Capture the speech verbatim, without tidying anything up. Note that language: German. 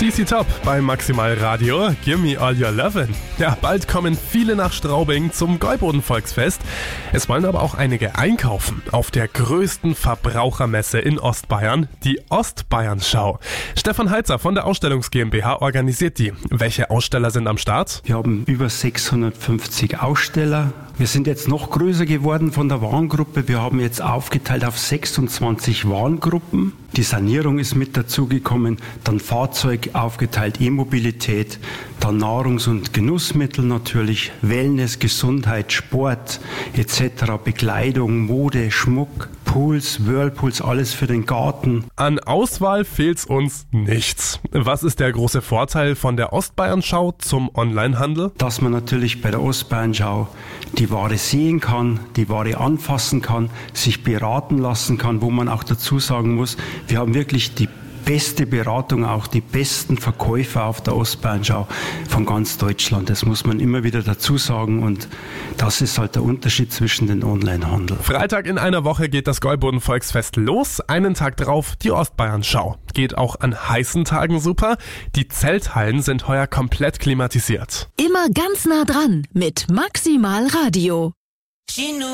C C Top bei Maximal Radio, Gimme All Your Lovin'. Ja, bald kommen viele nach Straubing zum Gäuboden-Volksfest. Es wollen aber auch einige einkaufen auf der größten Verbrauchermesse in Ostbayern, die Ostbayern-Schau. Stefan Heitzer von der Ausstellungs GmbH organisiert die. Welche Aussteller sind am Start? Wir haben über sechshundertfünfzig Aussteller. Wir sind jetzt noch größer geworden von der Warengruppe. Wir haben jetzt aufgeteilt auf sechsundzwanzig Warengruppen. Die Sanierung ist mit dazugekommen, dann Fahrzeug aufgeteilt, E-Mobilität, dann Nahrungs- und Genussmittel natürlich, Wellness, Gesundheit, Sport et cetera, Bekleidung, Mode, Schmuck, Pools, Whirlpools, alles für den Garten. An Auswahl fehlt's uns nichts. Was ist der große Vorteil von der Ostbayern-Schau zum Onlinehandel? Dass man natürlich bei der Ostbayern-Schau die Ware sehen kann, die Ware anfassen kann, sich beraten lassen kann, wo man auch dazu sagen muss, wir haben wirklich die beste Beratung, auch die besten Verkäufer auf der Ostbayern-Schau von ganz Deutschland. Das muss man immer wieder dazu sagen und das ist halt der Unterschied zwischen den Onlinehandel. Freitag in einer Woche geht das Gäuboden-Volksfest los. Einen Tag drauf die Ostbayern-Schau. Geht auch an heißen Tagen super. Die Zelthallen sind heuer komplett klimatisiert. Immer ganz nah dran mit Maximal Radio.